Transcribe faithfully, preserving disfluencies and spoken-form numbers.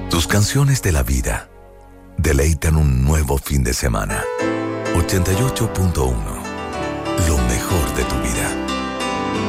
Tus canciones de la vida deleitan un nuevo fin de semana. ochenta y ocho punto uno